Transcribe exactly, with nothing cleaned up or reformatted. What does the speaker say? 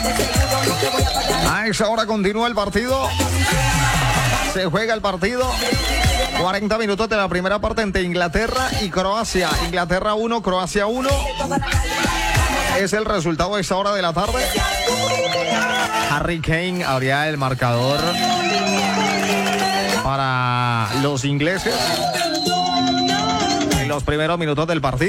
A esa hora continúa el partido. Se juega el partido. cuarenta minutos de la primera parte entre Inglaterra y Croacia. Inglaterra uno, Croacia uno. Es el resultado de esa hora de la tarde. Harry Kane abría el marcador para los ingleses en los primeros minutos del partido.